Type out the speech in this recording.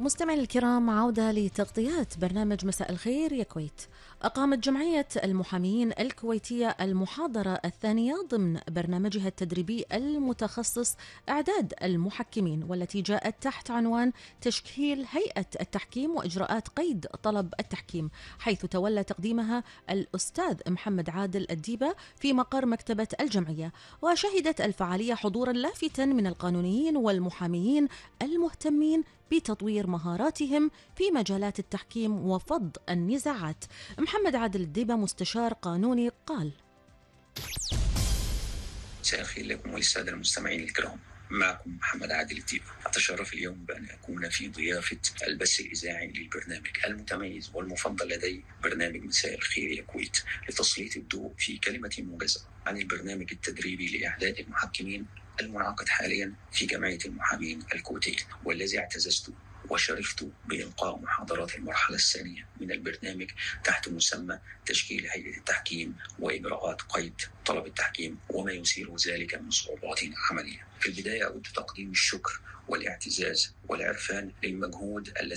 مستمعي الكرام، عودة لتغطيات برنامج مساء الخير يا كويت. أقامت جمعية المحامين الكويتية المحاضرة الثانية ضمن برنامجها التدريبي المتخصص إعداد المحكمين، والتي جاءت تحت عنوان تشكيل هيئة التحكيم وإجراءات قيد طلب التحكيم، حيث تولى تقديمها الأستاذ محمد عادل الديبة في مقر مكتبة الجمعية. وشهدت الفعالية حضورا لافتا من القانونيين والمحاميين المهتمين بتطوير مهاراتهم في مجالات التحكيم وفض النزاعات. محمد عادل الديبة مستشار قانوني قال: مساء الخير لكم وللسادة المستمعين الكرام. معكم محمد عادل الديبة. أتشرف اليوم بأن أكون في ضيافة البث الإذاعي للبرنامج المتميز والمفضل لدي، برنامج مساء الخير يا كويت، لتسليط الضوء في كلمة موجزة عن البرنامج التدريبي لإعداد المحكمين المنعقد حاليا في جمعية المحامين الكويتية، والذي اعتززت وشرفت بإلقاء محاضرات المرحلة الثانية من البرنامج تحت مسمى تشكيل هيئة التحكيم وإجراءات قيد طلب التحكيم وما يثير ذلك من صعوبات عملية. في البداية أود تقديم الشكر والاعتزاز والعرفان للمجهود الذي